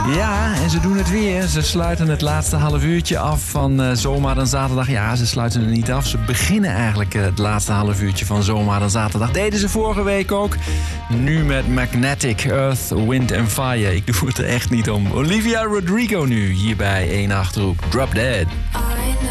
Ja, en ze doen het weer. Ze sluiten het laatste half uurtje af van Zomaar dan Zaterdag. Ja, ze sluiten het niet af. Ze beginnen eigenlijk het laatste half uurtje van Zomaar dan Zaterdag. Deden ze vorige week ook. Nu met Magnetic, Earth, Wind and Fire. Ik doe het er echt niet om. Olivia Rodrigo nu, hier bij 1 Achterhoek. Drop Dead.